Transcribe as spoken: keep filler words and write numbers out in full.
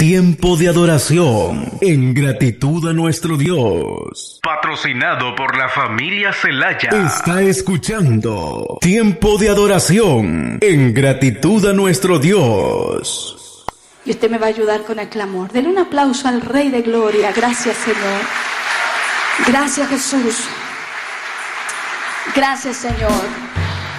Tiempo de adoración en gratitud a nuestro Dios. Patrocinado por la familia Celaya. Está escuchando Tiempo de adoración en gratitud a nuestro Dios. Y usted me va a ayudar con el clamor. Denle un aplauso al Rey de Gloria. Gracias, Señor. Gracias, Jesús. Gracias, Señor.